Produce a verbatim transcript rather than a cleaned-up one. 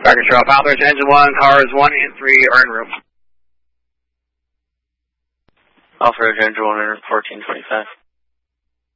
Rocket Trail Pilots, engine one, cars one and three are en route. Alpha Roger, engine one, fourteen twenty-five.